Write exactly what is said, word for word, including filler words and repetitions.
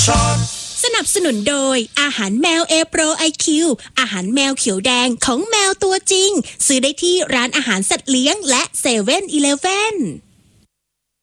Short สนับสนุนโดยอาหารแมว A Pro ไอ คิว อาหารแมวเขียวแดงของแมวตัวจริงซื้อได้ที่ร้านอาหารสัตว์เลี้ยงและเซเว่นอีเลฟเว่น